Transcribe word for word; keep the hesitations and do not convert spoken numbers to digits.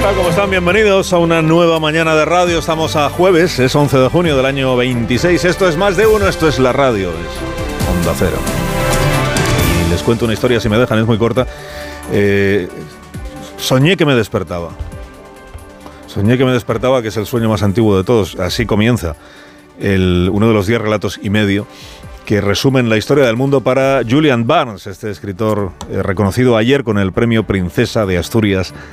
tal? ¿Cómo están? Bienvenidos a una nueva mañana de radio. Estamos a jueves, es once de junio del año veintiséis. Esto es Más de Uno, esto es la radio, es Onda Cero. Y les cuento una historia, si me dejan, es muy corta. Eh, soñé que me despertaba. Soñé que me despertaba, que es el sueño más antiguo de todos. Así comienza el, uno de los diez relatos y medio que resumen la historia del mundo para Julian Barnes, este escritor eh, reconocido ayer con el premio Princesa de Asturias